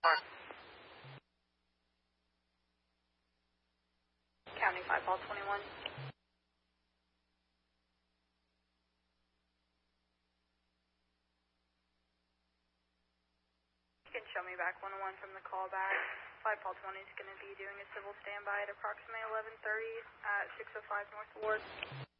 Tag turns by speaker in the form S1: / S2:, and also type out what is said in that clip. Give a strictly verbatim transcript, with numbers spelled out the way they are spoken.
S1: County five, Paul twenty-one. You can show me back one oh one from the callback. five, Paul twenty is going to be doing a civil standby at approximately eleven thirty at six oh five North Ward.